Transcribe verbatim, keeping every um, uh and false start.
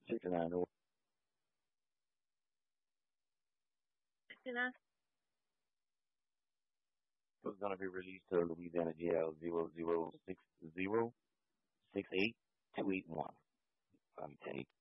sixty-nine. It sixty-nine. was going to be released to Louisiana jail zero zero six zero six eight two eight one. I'm telling you.